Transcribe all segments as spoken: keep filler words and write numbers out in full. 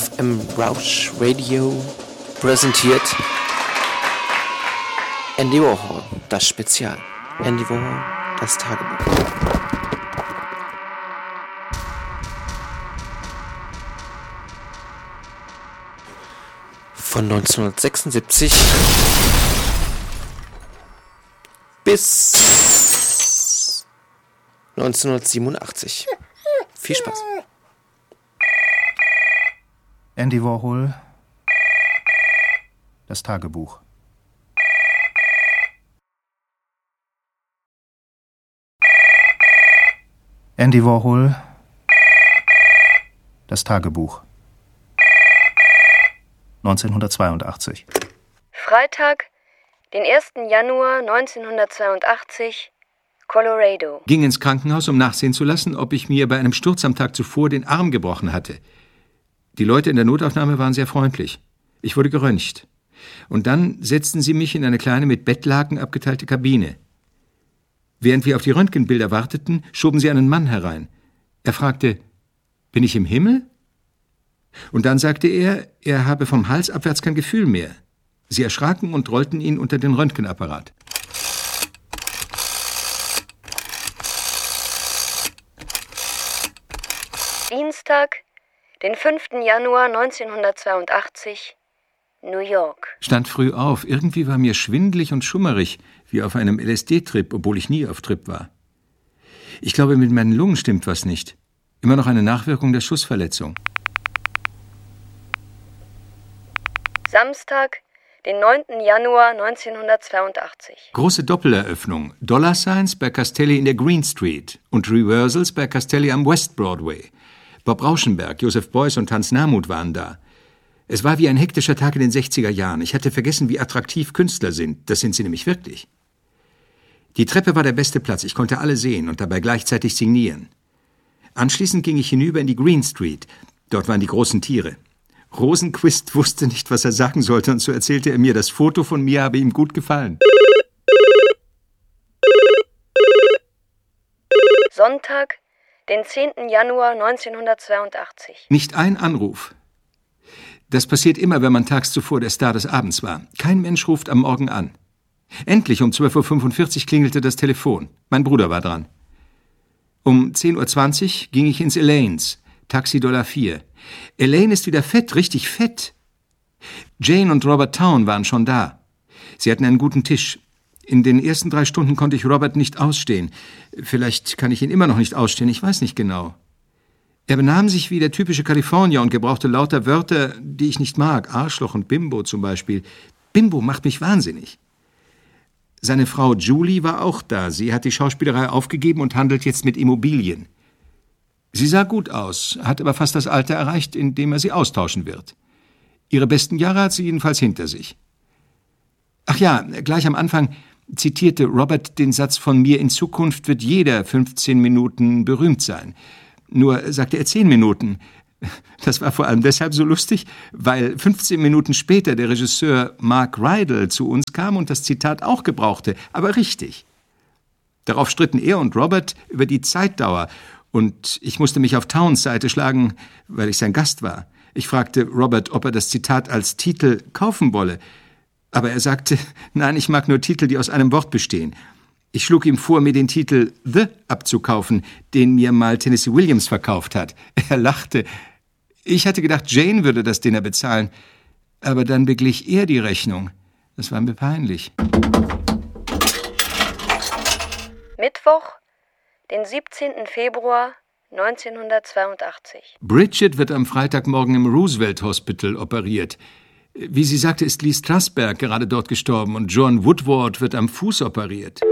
F M Rausch Radio präsentiert Andy Warhol, das Spezial. Andy Warhol, das Tagebuch. Von neunzehnhundertsechsundsiebzig bis neunzehnhundertsiebenundachtzig. Viel Spaß. Andy Warhol, das Tagebuch. Andy Warhol, das Tagebuch. neunzehnhundertzweiundachtzig. Freitag, den ersten Januar neunzehnhundertzweiundachtzig, Colorado. Ging ins Krankenhaus, um nachsehen zu lassen, ob ich mir bei einem Sturz am Tag zuvor den Arm gebrochen hatte. Die Leute in der Notaufnahme waren sehr freundlich. Ich wurde geröntgt. Und dann setzten sie mich in eine kleine mit Bettlaken abgeteilte Kabine. Während wir auf die Röntgenbilder warteten, schoben sie einen Mann herein. Er fragte, bin ich im Himmel? Und dann sagte er, er habe vom Hals abwärts kein Gefühl mehr. Sie erschraken und rollten ihn unter den Röntgenapparat. Dienstag, den fünften Januar neunzehnhundertzweiundachtzig, New York. Stand früh auf. Irgendwie war mir schwindelig und schummerig, wie auf einem L S D-Trip, obwohl ich nie auf Trip war. Ich glaube, mit meinen Lungen stimmt was nicht. Immer noch eine Nachwirkung der Schussverletzung. Samstag, den neunten Januar neunzehnhundertzweiundachtzig. Große Doppeleröffnung. Dollar Signs bei Castelli in der Green Street und Reversals bei Castelli am West Broadway. Bob Rauschenberg, Joseph Beuys und Hans Namuth waren da. Es war wie ein hektischer Tag in den sechziger Jahren. Ich hatte vergessen, wie attraktiv Künstler sind. Das sind sie nämlich wirklich. Die Treppe war der beste Platz. Ich konnte alle sehen und dabei gleichzeitig signieren. Anschließend ging ich hinüber in die Green Street. Dort waren die großen Tiere. Rosenquist wusste nicht, was er sagen sollte, und so erzählte er mir, das Foto von mir habe ihm gut gefallen. Sonntag, den zehnten Januar neunzehnhundertzweiundachtzig. Nicht ein Anruf. Das passiert immer, wenn man tags zuvor der Star des Abends war. Kein Mensch ruft am Morgen an. Endlich um zwölf Uhr fünfundvierzig klingelte das Telefon. Mein Bruder war dran. Um zehn Uhr zwanzig ging ich ins Elaine's, Taxi Dollar vier. Elaine ist wieder fett, richtig fett. Jane und Robert Town waren schon da. Sie hatten einen guten Tisch. In den ersten drei Stunden konnte ich Robert nicht ausstehen. Vielleicht kann ich ihn immer noch nicht ausstehen, ich weiß nicht genau. Er benahm sich wie der typische Kalifornier und gebrauchte lauter Wörter, die ich nicht mag. Arschloch und Bimbo zum Beispiel. Bimbo macht mich wahnsinnig. Seine Frau Julie war auch da. Sie hat die Schauspielerei aufgegeben und handelt jetzt mit Immobilien. Sie sah gut aus, hat aber fast das Alter erreicht, in dem er sie austauschen wird. Ihre besten Jahre hat sie jedenfalls hinter sich. Ach ja, gleich am Anfang zitierte Robert den Satz von mir, in Zukunft wird jeder fünfzehn Minuten berühmt sein. Nur sagte er zehn Minuten. Das war vor allem deshalb so lustig, weil fünfzehn Minuten später der Regisseur Mark Rydell zu uns kam und das Zitat auch gebrauchte, aber richtig. Darauf stritten er und Robert über die Zeitdauer und ich musste mich auf Towns Seite schlagen, weil ich sein Gast war. Ich fragte Robert, ob er das Zitat als Titel kaufen wolle, aber er sagte, nein, ich mag nur Titel, die aus einem Wort bestehen. Ich schlug ihm vor, mir den Titel The abzukaufen, den mir mal Tennessee Williams verkauft hat. Er lachte. Ich hatte gedacht, Jane würde das Dinner bezahlen, aber dann beglich er die Rechnung. Das war mir peinlich. Mittwoch, den siebzehnten Februar neunzehnhundertzweiundachtzig. Bridget wird am Freitagmorgen im Roosevelt Hospital operiert. Wie sie sagte, ist Lee Strasberg gerade dort gestorben und John Woodward wird am Fuß operiert.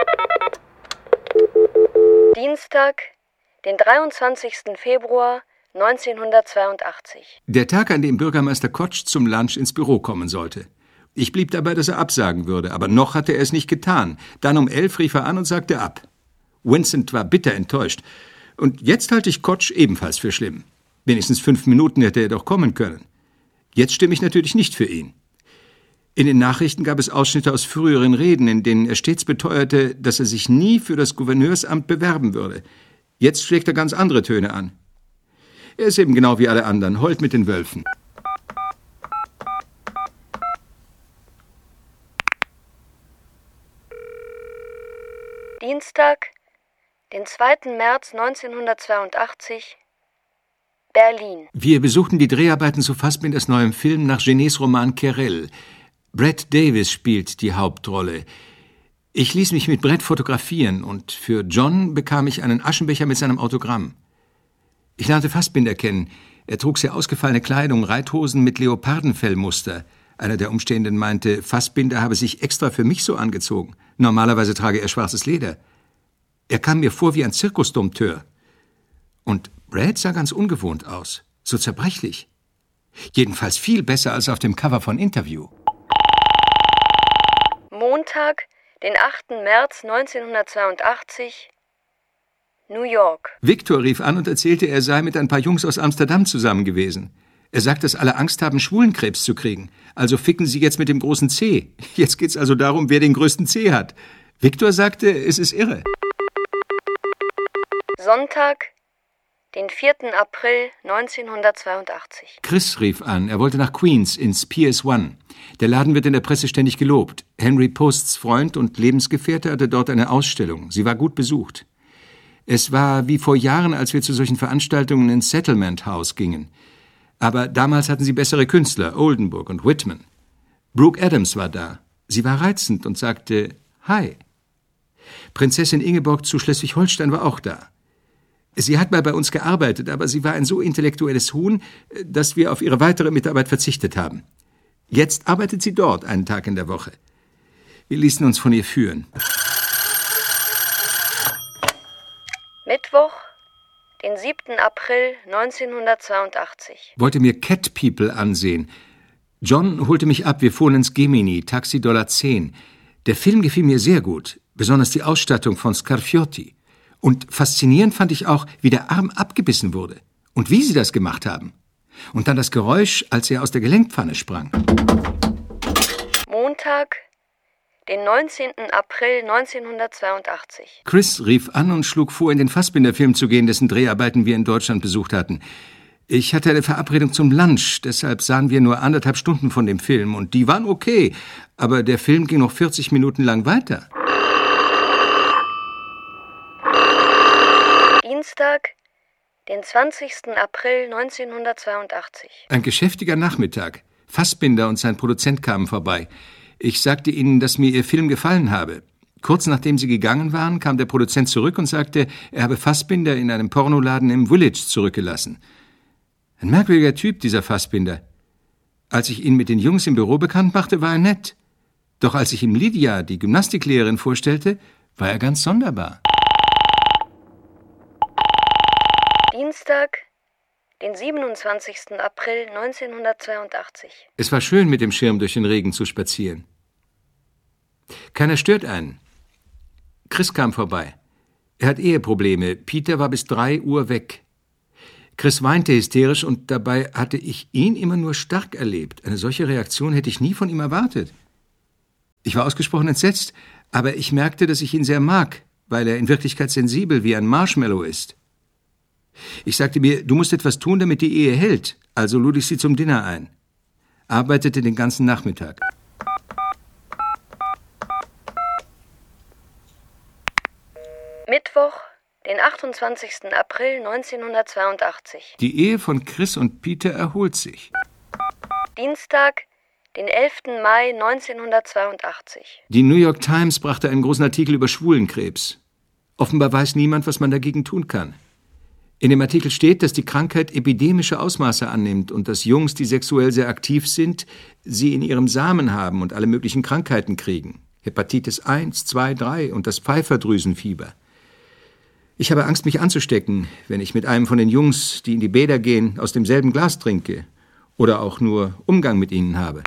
Dienstag, den dreiundzwanzigsten Februar neunzehnhundertzweiundachtzig. Der Tag, an dem Bürgermeister Kotsch zum Lunch ins Büro kommen sollte. Ich blieb dabei, dass er absagen würde, aber noch hatte er es nicht getan. Dann um elf rief er an und sagte ab. Vincent war bitter enttäuscht. Und jetzt halte ich Kotsch ebenfalls für schlimm. Wenigstens fünf Minuten hätte er doch kommen können. Jetzt stimme ich natürlich nicht für ihn. In den Nachrichten gab es Ausschnitte aus früheren Reden, in denen er stets beteuerte, dass er sich nie für das Gouverneursamt bewerben würde. Jetzt schlägt er ganz andere Töne an. Er ist eben genau wie alle anderen, heult mit den Wölfen. Dienstag, den zweiten März neunzehnhundertzweiundachtzig, Berlin. Wir besuchten die Dreharbeiten zu Fassbinders neuem Film nach Genets Roman Querelle. Brett Davis spielt die Hauptrolle. Ich ließ mich mit Brett fotografieren und für John bekam ich einen Aschenbecher mit seinem Autogramm. Ich lernte Fassbinder kennen. Er trug sehr ausgefallene Kleidung, Reithosen mit Leopardenfellmuster. Einer der Umstehenden meinte, Fassbinder habe sich extra für mich so angezogen. Normalerweise trage er schwarzes Leder. Er kam mir vor wie ein Zirkusdompteur. Und Brad sah ganz ungewohnt aus, so zerbrechlich. Jedenfalls viel besser als auf dem Cover von Interview. Montag, den achten März neunzehnhundertzweiundachtzig, New York. Victor rief an und erzählte, er sei mit ein paar Jungs aus Amsterdam zusammen gewesen. Er sagt, dass alle Angst haben, Schwulenkrebs zu kriegen. Also ficken sie jetzt mit dem großen C. Jetzt geht's also darum, wer den größten C hat. Victor sagte, es ist irre. Sonntag, den vierten April neunzehnhundertzweiundachtzig. Chris rief an, er wollte nach Queens ins P S eins. Der Laden wird in der Presse ständig gelobt. Henry Posts Freund und Lebensgefährte hatte dort eine Ausstellung. Sie war gut besucht. Es war wie vor Jahren, als wir zu solchen Veranstaltungen ins Settlement House gingen. Aber damals hatten sie bessere Künstler, Oldenburg und Whitman. Brooke Adams war da. Sie war reizend und sagte Hi. Prinzessin Ingeborg zu Schleswig-Holstein war auch da. Sie hat mal bei uns gearbeitet, aber sie war ein so intellektuelles Huhn, dass wir auf ihre weitere Mitarbeit verzichtet haben. Jetzt arbeitet sie dort einen Tag in der Woche. Wir ließen uns von ihr führen. Mittwoch, den siebten April neunzehnhundertzweiundachtzig. Wollte mir Cat People ansehen. John holte mich ab, wir fuhren ins Gemini, Taxi Dollar zehn. Der Film gefiel mir sehr gut, besonders die Ausstattung von Scarfiotti. Und faszinierend fand ich auch, wie der Arm abgebissen wurde und wie sie das gemacht haben. Und dann das Geräusch, als er aus der Gelenkpfanne sprang. Montag, den neunzehnten April neunzehnhundertzweiundachtzig. Chris rief an und schlug vor, in den Fassbinder-Film zu gehen, dessen Dreharbeiten wir in Deutschland besucht hatten. Ich hatte eine Verabredung zum Lunch, deshalb sahen wir nur anderthalb Stunden von dem Film. Und die waren okay, aber der Film ging noch vierzig Minuten lang weiter. Dienstag, den zwanzigsten April neunzehnhundertzweiundachtzig. Ein geschäftiger Nachmittag. Fassbinder und sein Produzent kamen vorbei. Ich sagte ihnen, dass mir ihr Film gefallen habe. Kurz nachdem sie gegangen waren, kam der Produzent zurück und sagte, er habe Fassbinder in einem Pornoladen im Village zurückgelassen. Ein merkwürdiger Typ, dieser Fassbinder. Als ich ihn mit den Jungs im Büro bekannt machte, war er nett. Doch als ich ihm Lydia, die Gymnastiklehrerin, vorstellte, war er ganz sonderbar. Dienstag, den siebenundzwanzigsten April neunzehnhundertzweiundachtzig. Es war schön, mit dem Schirm durch den Regen zu spazieren. Keiner stört einen. Chris kam vorbei. Er hat Eheprobleme. Peter war bis drei Uhr weg. Chris weinte hysterisch und dabei hatte ich ihn immer nur stark erlebt. Eine solche Reaktion hätte ich nie von ihm erwartet. Ich war ausgesprochen entsetzt, aber ich merkte, dass ich ihn sehr mag, weil er in Wirklichkeit sensibel wie ein Marshmallow ist. Ich sagte mir, du musst etwas tun, damit die Ehe hält, also lud ich sie zum Dinner ein. Arbeitete den ganzen Nachmittag. Mittwoch, den achtundzwanzigsten April neunzehnhundertzweiundachtzig. Die Ehe von Chris und Peter erholt sich. Dienstag, den elften Mai neunzehnhundertzweiundachtzig. Die New York Times brachte einen großen Artikel über Schwulenkrebs. Offenbar weiß niemand, was man dagegen tun kann. In dem Artikel steht, dass die Krankheit epidemische Ausmaße annimmt und dass Jungs, die sexuell sehr aktiv sind, sie in ihrem Samen haben und alle möglichen Krankheiten kriegen. Hepatitis eins, zwei, drei und das Pfeiferdrüsenfieber. Ich habe Angst, mich anzustecken, wenn ich mit einem von den Jungs, die in die Bäder gehen, aus demselben Glas trinke oder auch nur Umgang mit ihnen habe.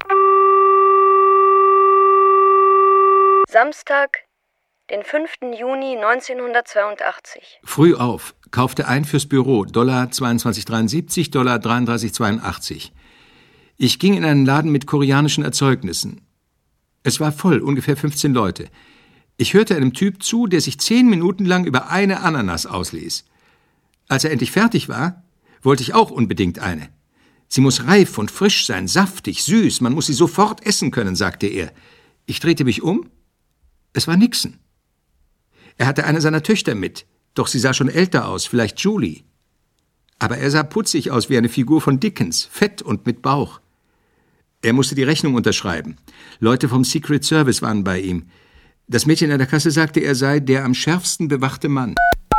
Samstag, den fünften Juni neunzehnhundertzweiundachtzig. Früh auf, kaufte ein fürs Büro, Dollar zweiundzwanzig dreiundsiebzig, Dollar dreiunddreißig zweiundachtzig. Ich ging in einen Laden mit koreanischen Erzeugnissen. Es war voll, ungefähr fünfzehn Leute. Ich hörte einem Typ zu, der sich zehn Minuten lang über eine Ananas ausließ. Als er endlich fertig war, Wollte ich auch unbedingt eine. Sie muss reif und frisch sein, saftig, süß, man muss sie sofort essen können, sagte er. Ich drehte mich um. Es war Nixon. Er hatte eine seiner Töchter mit, doch sie sah schon älter aus, vielleicht Julie. Aber er sah putzig aus wie eine Figur von Dickens, fett und mit Bauch. Er musste die Rechnung unterschreiben. Leute vom Secret Service waren bei ihm. Das Mädchen an der Kasse sagte, er sei der am schärfsten bewachte Mann.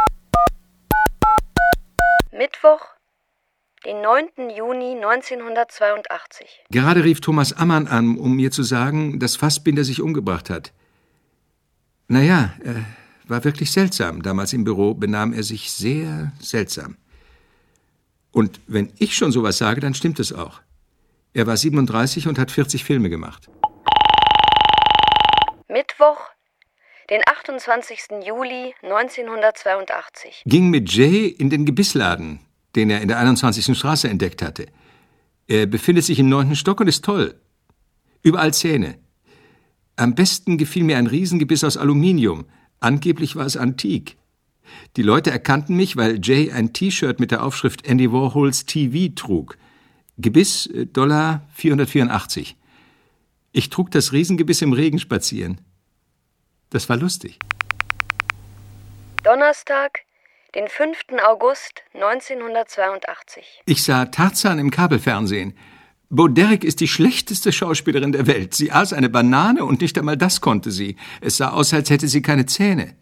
Mittwoch, den neunten Juni neunzehnhundertzweiundachtzig. Gerade rief Thomas Ammann an, um mir zu sagen, dass Fassbinder sich umgebracht hat. Naja, er war wirklich seltsam. Damals im Büro benahm er sich sehr seltsam. Und wenn ich schon sowas sage, dann stimmt es auch. Er war siebenunddreißig und hat vierzig Filme gemacht. Mittwoch, den achtundzwanzigsten Juli neunzehnhundertzweiundachtzig. Ging mit Jay in den Gebissladen, den er in der einundzwanzigsten Straße entdeckt hatte. Er befindet sich im neunten Stock und ist toll. Überall Zähne. Am besten gefiel mir ein Riesengebiss aus Aluminium. Angeblich war es antik. Die Leute erkannten mich, weil Jay ein T-Shirt mit der Aufschrift Andy Warhols T V trug. Gebiss, Dollar vierhundertvierundachtzig. Ich trug das Riesengebiss im Regen spazieren. Das war lustig. Donnerstag, den fünften August neunzehnhundertzweiundachtzig. Ich sah Tarzan im Kabelfernsehen. Bo Derek ist die schlechteste Schauspielerin der Welt. Sie aß eine Banane und nicht einmal das konnte sie. Es sah aus, als hätte sie keine Zähne.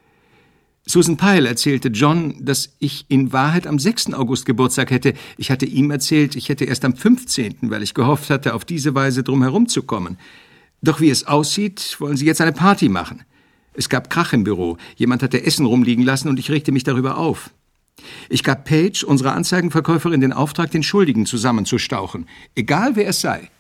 Susan Pyle erzählte John, dass ich in Wahrheit am sechsten August Geburtstag hätte. Ich hatte ihm erzählt, ich hätte erst am fünfzehnten, weil ich gehofft hatte, auf diese Weise drum herumzukommen. Doch wie es aussieht, wollen sie jetzt eine Party machen. Es gab Krach im Büro. Jemand hatte Essen rumliegen lassen und ich regte mich darüber auf. Ich gab Paige, unserer Anzeigenverkäuferin, den Auftrag, den Schuldigen zusammenzustauchen. Egal, wer es sei.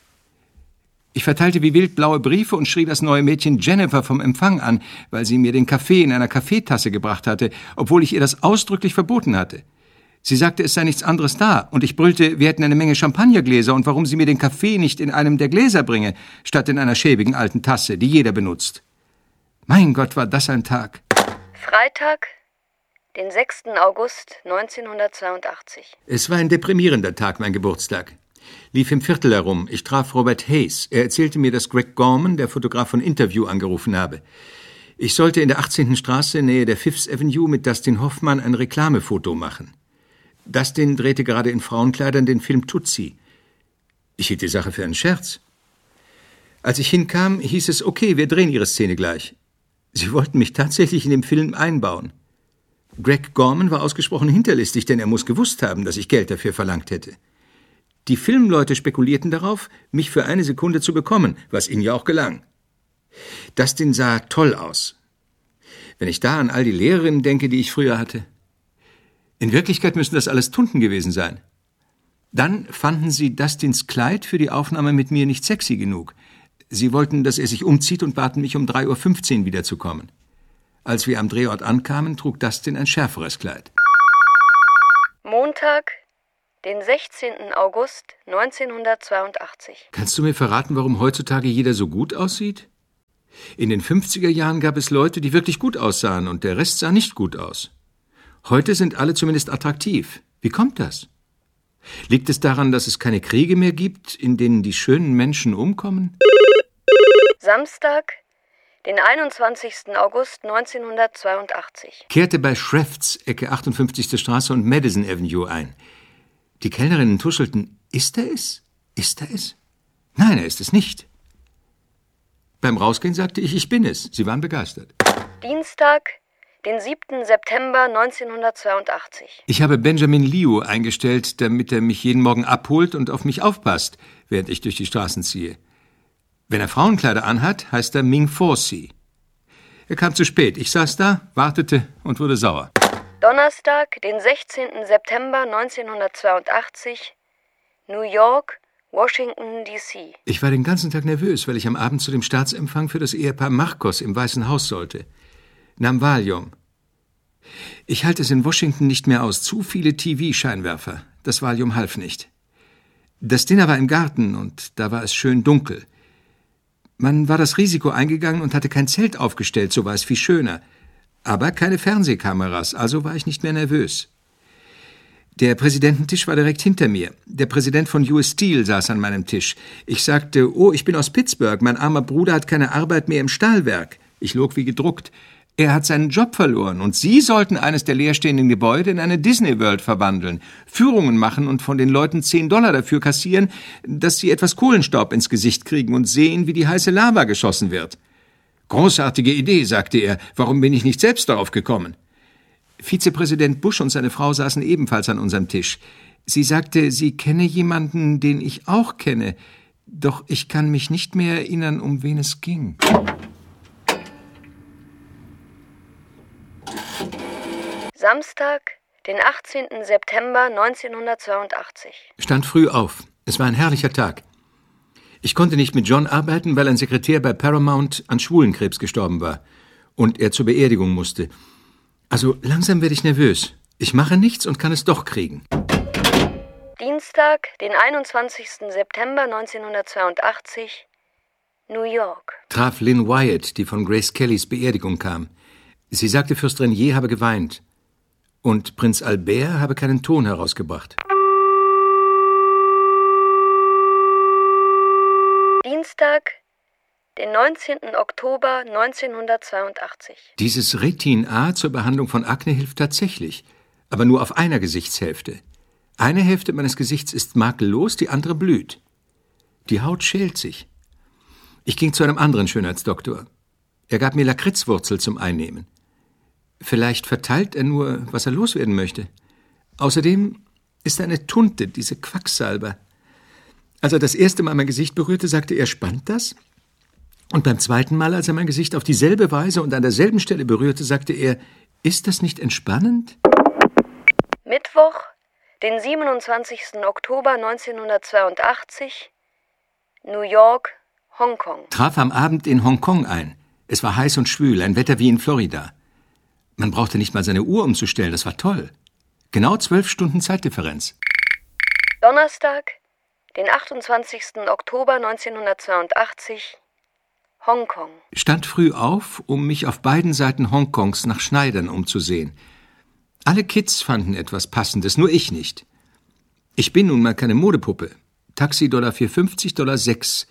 Ich verteilte wie wild blaue Briefe und schrie das neue Mädchen Jennifer vom Empfang an, weil sie mir den Kaffee in einer Kaffeetasse gebracht hatte, obwohl ich ihr das ausdrücklich verboten hatte. Sie sagte, es sei nichts anderes da, und ich brüllte, wir hätten eine Menge Champagnergläser und warum sie mir den Kaffee nicht in einem der Gläser bringe, statt in einer schäbigen alten Tasse, die jeder benutzt. Mein Gott, war das ein Tag. Freitag, den sechsten August neunzehnhundertzweiundachtzig. Es war ein deprimierender Tag, mein Geburtstag. Lief im Viertel herum. Ich traf Robert Hayes. Er erzählte mir, dass Greg Gorman, der Fotograf von Interview, angerufen habe. Ich sollte in der achtzehnten Straße, Nähe der Fifth Avenue, mit Dustin Hoffmann ein Reklamefoto machen. Dustin drehte gerade in Frauenkleidern den Film Tootsie. Ich hielt die Sache für einen Scherz. Als ich hinkam, hieß es, okay, wir drehen Ihre Szene gleich. Sie wollten mich tatsächlich in den Film einbauen. Greg Gorman war ausgesprochen hinterlistig, denn er muss gewusst haben, dass ich Geld dafür verlangt hätte. Die Filmleute spekulierten darauf, mich für eine Sekunde zu bekommen, was ihnen ja auch gelang. Dustin sah toll aus. Wenn ich da an all die Lehrerinnen denke, die ich früher hatte. In Wirklichkeit müssen das alles Tunten gewesen sein. Dann fanden sie Dustins Kleid für die Aufnahme mit mir nicht sexy genug. Sie wollten, dass er sich umzieht und baten mich, um drei Uhr fünfzehn wiederzukommen. Als wir am Drehort ankamen, trug Dustin ein schärferes Kleid. Montag, den sechzehnten August neunzehnhundertzweiundachtzig. Kannst du mir verraten, warum heutzutage jeder so gut aussieht? In den fünfziger Jahren gab es Leute, die wirklich gut aussahen und der Rest sah nicht gut aus. Heute sind alle zumindest attraktiv. Wie kommt das? Liegt es daran, dass es keine Kriege mehr gibt, in denen die schönen Menschen umkommen? Samstag, den einundzwanzigsten August neunzehnhundertzweiundachtzig. Kehrte bei Schrefts, Ecke achtundfünfzigste Straße und Madison Avenue ein. Die Kellnerinnen tuschelten, ist er es? Ist er es? Nein, er ist es nicht. Beim Rausgehen sagte ich, ich bin es. Sie waren begeistert. Dienstag, den siebten September neunzehnhundertzweiundachtzig. Ich habe Benjamin Liu eingestellt, damit er mich jeden Morgen abholt und auf mich aufpasst, während ich durch die Straßen ziehe. Wenn er Frauenkleider anhat, heißt er Ming Forsey. Er kam zu spät. Ich saß da, wartete und wurde sauer. Donnerstag, den sechzehnten September neunzehnhundertzweiundachtzig, New York, Washington, D C. Ich war den ganzen Tag nervös, weil ich am Abend zu dem Staatsempfang für das Ehepaar Marcos im Weißen Haus sollte. Nahm Valium. Ich halte es in Washington nicht mehr aus. Zu viele T V-Scheinwerfer. Das Valium half nicht. Das Dinner war im Garten und da war es schön dunkel. Man war das Risiko eingegangen und hatte kein Zelt aufgestellt, so war es viel schöner. Aber keine Fernsehkameras, also war ich nicht mehr nervös. Der Präsidententisch war direkt hinter mir. Der Präsident von U S Steel saß an meinem Tisch. Ich sagte, oh, ich bin aus Pittsburgh, mein armer Bruder hat keine Arbeit mehr im Stahlwerk. Ich log wie gedruckt. Er hat seinen Job verloren und Sie sollten eines der leerstehenden Gebäude in eine Disney World verwandeln, Führungen machen und von den Leuten zehn Dollar dafür kassieren, dass sie etwas Kohlenstaub ins Gesicht kriegen und sehen, wie die heiße Lava geschossen wird. Großartige Idee, sagte er. Warum bin ich nicht selbst darauf gekommen? Vizepräsident Bush und seine Frau saßen ebenfalls an unserem Tisch. Sie sagte, sie kenne jemanden, den ich auch kenne, doch ich kann mich nicht mehr erinnern, um wen es ging. Samstag, den achtzehnten September neunzehnhundertzweiundachtzig. Stand früh auf. Es war ein herrlicher Tag. Ich konnte nicht mit John arbeiten, weil ein Sekretär bei Paramount an Schwulenkrebs gestorben war und er zur Beerdigung musste. Also langsam werde ich nervös. Ich mache nichts und kann es doch kriegen. Dienstag, den einundzwanzigsten September neunzehnhundertzweiundachtzig, New York. Traf Lynn Wyatt, die von Grace Kellys Beerdigung kam. Sie sagte, Fürst Renier habe geweint. Und Prinz Albert habe keinen Ton herausgebracht. Dienstag, den neunzehnten Oktober neunzehnhundertzweiundachtzig. Dieses Retin A zur Behandlung von Akne hilft tatsächlich, aber nur auf einer Gesichtshälfte. Eine Hälfte meines Gesichts ist makellos, die andere blüht. Die Haut schält sich. Ich ging zu einem anderen Schönheitsdoktor. Er gab mir Lakritzwurzel zum Einnehmen. Vielleicht verteilt er nur, was er loswerden möchte. Außerdem ist er eine Tunte, diese Quacksalber. Als er das erste Mal mein Gesicht berührte, sagte er, spannt das? Und beim zweiten Mal, als er mein Gesicht auf dieselbe Weise und an derselben Stelle berührte, sagte er, ist das nicht entspannend? Mittwoch, den siebenundzwanzigsten Oktober neunzehnhundertzweiundachtzig, New York, Hongkong. Traf am Abend in Hongkong ein. Es war heiß und schwül, ein Wetter wie in Florida. Man brauchte nicht mal seine Uhr umzustellen, das war toll. Genau zwölf Stunden Zeitdifferenz. Donnerstag, den achtundzwanzigsten Oktober neunzehnhundertzweiundachtzig, Hongkong. Stand früh auf, um mich auf beiden Seiten Hongkongs nach Schneidern umzusehen. Alle Kids fanden etwas Passendes, nur ich nicht. Ich bin nun mal keine Modepuppe. Taxi Dollar vier fünfzig, Dollar sechs.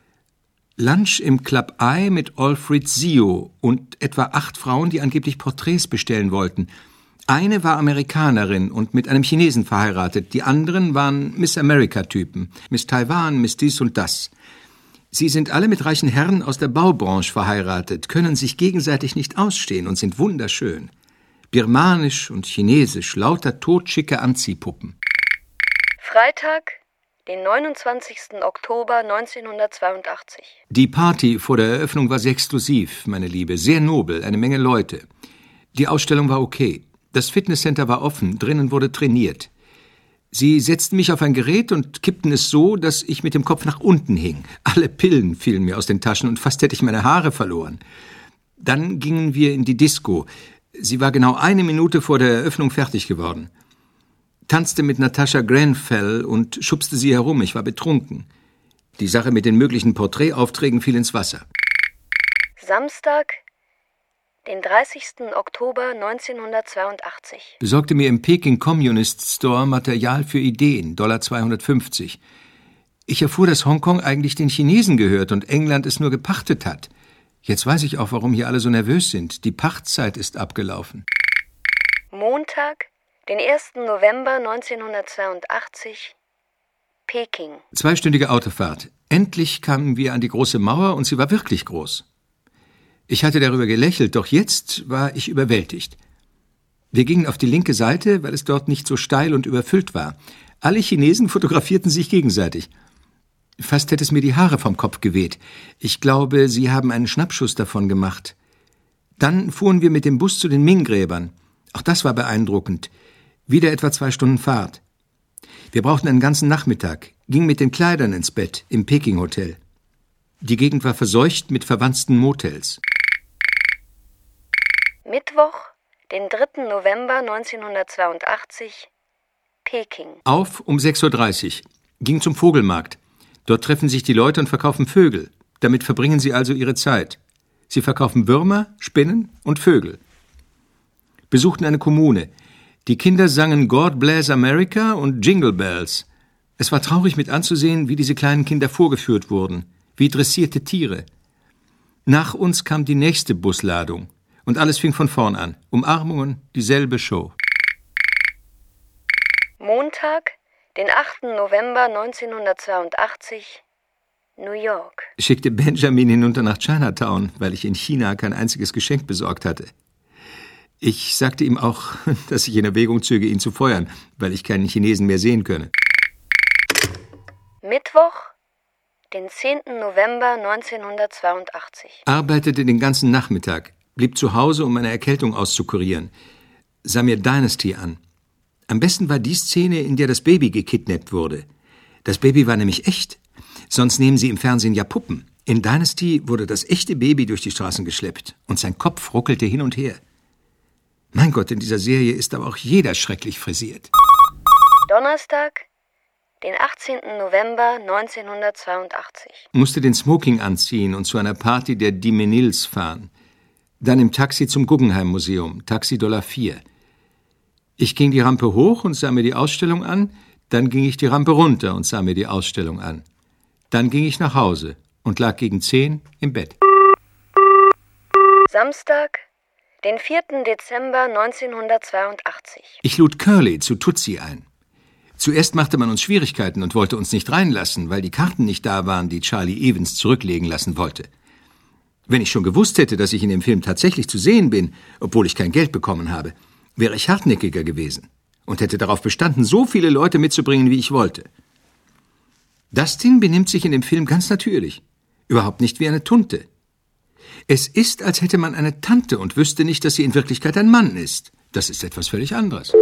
Lunch im Club Eye mit Alfred Sio und etwa acht Frauen, die angeblich Porträts bestellen wollten. Eine war Amerikanerin und mit einem Chinesen verheiratet. Die anderen waren Miss America-Typen. Miss Taiwan, Miss dies und das. Sie sind alle mit reichen Herren aus der Baubranche verheiratet, können sich gegenseitig nicht ausstehen und sind wunderschön. Birmanisch und chinesisch, lauter totschicke Anziehpuppen. Freitag, den neunundzwanzigsten Oktober neunzehnhundertzweiundachtzig. Die Party vor der Eröffnung war sehr exklusiv, meine Liebe, sehr nobel, eine Menge Leute. Die Ausstellung war okay. Das Fitnesscenter war offen, drinnen wurde trainiert. Sie setzten mich auf ein Gerät und kippten es so, dass ich mit dem Kopf nach unten hing. Alle Pillen fielen mir aus den Taschen und fast hätte ich meine Haare verloren. Dann gingen wir in die Disco. Sie war genau eine Minute vor der Eröffnung fertig geworden. Tanzte mit Natascha Grenfell und schubste sie herum. Ich war betrunken. Die Sache mit den möglichen Porträtaufträgen fiel ins Wasser. Samstag, den dreißigsten Oktober neunzehnhundertzweiundachtzig. Besorgte mir im Peking Communist Store Material für Ideen, Dollar zweihundertfünfzig. Ich erfuhr, dass Hongkong eigentlich den Chinesen gehört und England es nur gepachtet hat. Jetzt weiß ich auch, warum hier alle so nervös sind. Die Pachtzeit ist abgelaufen. Montag, den ersten November neunzehnhundertzweiundachtzig, Peking. Zweistündige Autofahrt. Endlich kamen wir an die große Mauer und sie war wirklich groß. Ich hatte darüber gelächelt, doch jetzt war ich überwältigt. Wir gingen auf die linke Seite, weil es dort nicht so steil und überfüllt war. Alle Chinesen fotografierten sich gegenseitig. Fast hätte es mir die Haare vom Kopf geweht. Ich glaube, sie haben einen Schnappschuss davon gemacht. Dann fuhren wir mit dem Bus zu den Ming-Gräbern. Auch das war beeindruckend. Wieder etwa zwei Stunden Fahrt. Wir brauchten einen ganzen Nachmittag, gingen mit den Kleidern ins Bett im Peking-Hotel. Die Gegend war verseucht mit verwanzten Motels. Mittwoch, den dritten November neunzehnhundertzweiundachtzig, Peking. Auf um sechs Uhr dreißig. Ging zum Vogelmarkt. Dort treffen sich die Leute und verkaufen Vögel. Damit verbringen sie also ihre Zeit. Sie verkaufen Würmer, Spinnen und Vögel. Besuchten eine Kommune. Die Kinder sangen God Bless America und Jingle Bells. Es war traurig mit anzusehen, wie diese kleinen Kinder vorgeführt wurden, wie dressierte Tiere. Nach uns kam die nächste Busladung und alles fing von vorn an. Umarmungen, dieselbe Show. Montag, den achten November neunzehnhundertzweiundachtzig, New York. Schickte Benjamin hinunter nach Chinatown, weil ich in China kein einziges Geschenk besorgt hatte. Ich sagte ihm auch, dass ich in Erwägung zöge, ihn zu feuern, weil ich keinen Chinesen mehr sehen könne. Mittwoch, den zehnten November neunzehnhundertzweiundachtzig. Arbeitete den ganzen Nachmittag, blieb zu Hause, um meine Erkältung auszukurieren. Sah mir Dynasty an. Am besten war die Szene, in der das Baby gekidnappt wurde. Das Baby war nämlich echt. Sonst nehmen sie im Fernsehen ja Puppen. In Dynasty wurde das echte Baby durch die Straßen geschleppt und sein Kopf ruckelte hin und her. Mein Gott, in dieser Serie ist aber auch jeder schrecklich frisiert. Donnerstag, den achtzehnten November neunzehnhundertzweiundachtzig. Musste den Smoking anziehen und zu einer Party der Die Menils fahren. Dann im Taxi zum Guggenheim-Museum, Taxi Dollar vier. Ich ging die Rampe hoch und sah mir die Ausstellung an, dann ging ich die Rampe runter und sah mir die Ausstellung an. Dann ging ich nach Hause und lag gegen zehn im Bett. Samstag, den vierten Dezember neunzehnhundertzweiundachtzig. Ich lud Curly zu Tootsie ein. Zuerst machte man uns Schwierigkeiten und wollte uns nicht reinlassen, weil die Karten nicht da waren, die Charlie Evans zurücklegen lassen wollte. Wenn ich schon gewusst hätte, dass ich in dem Film tatsächlich zu sehen bin, obwohl ich kein Geld bekommen habe, wäre ich hartnäckiger gewesen und hätte darauf bestanden, so viele Leute mitzubringen, wie ich wollte. Dustin benimmt sich in dem Film ganz natürlich, überhaupt nicht wie eine Tunte. Es ist, als hätte man eine Tante und wüsste nicht, dass sie in Wirklichkeit ein Mann ist. Das ist etwas völlig anderes.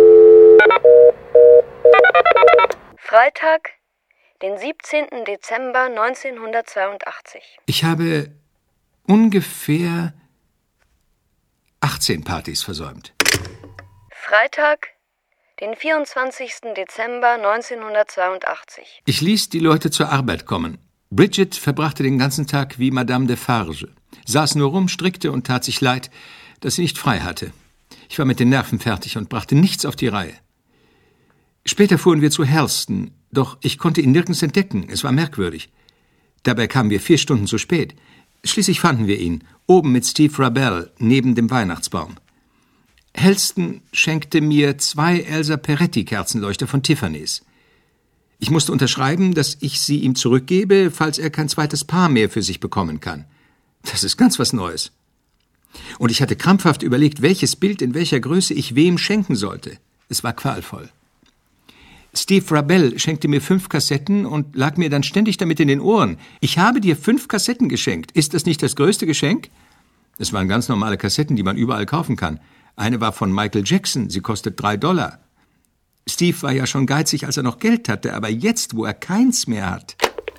Freitag, den siebzehnten Dezember neunzehnhundertzweiundachtzig. Ich habe ungefähr achtzehn Partys versäumt. Freitag, den vierundzwanzigsten Dezember neunzehnhundertzweiundachtzig. Ich ließ die Leute zur Arbeit kommen. Bridget verbrachte den ganzen Tag wie Madame Defarge, saß nur rum, strickte und tat sich leid, dass sie nicht frei hatte. Ich war mit den Nerven fertig und brachte nichts auf die Reihe. Später fuhren wir zu Helston, doch ich konnte ihn nirgends entdecken, es war merkwürdig. Dabei kamen wir vier Stunden zu spät. Schließlich fanden wir ihn, oben mit Steve Rabell, neben dem Weihnachtsbaum. Helston schenkte mir zwei Elsa Peretti-Kerzenleuchter von Tiffany's. Ich musste unterschreiben, dass ich sie ihm zurückgebe, falls er kein zweites Paar mehr für sich bekommen kann. Das ist ganz was Neues. Und ich hatte krampfhaft überlegt, welches Bild in welcher Größe ich wem schenken sollte. Es war qualvoll. Steve Rabell schenkte mir fünf Kassetten und lag mir dann ständig damit in den Ohren. Ich habe dir fünf Kassetten geschenkt. Ist das nicht das größte Geschenk? Es waren ganz normale Kassetten, die man überall kaufen kann. Eine war von Michael Jackson, sie kostet drei Dollar. Steve war ja schon geizig, als er noch Geld hatte, aber jetzt, wo er keins mehr hat.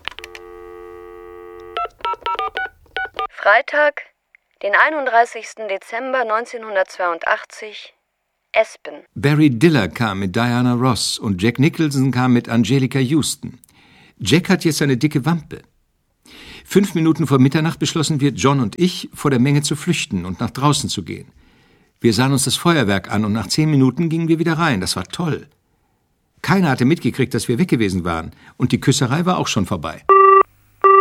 Freitag, den einunddreißigsten Dezember neunzehnhundertzweiundachtzig, Aspen. Barry Diller kam mit Diana Ross und Jack Nicholson kam mit Angelica Houston. Jack hat jetzt eine dicke Wampe. Fünf Minuten vor Mitternacht beschlossen wir, John und ich, vor der Menge zu flüchten und nach draußen zu gehen. Wir sahen uns das Feuerwerk an und nach zehn Minuten gingen wir wieder rein. Das war toll. Keiner hatte mitgekriegt, dass wir weg gewesen waren. Und die Küsserei war auch schon vorbei.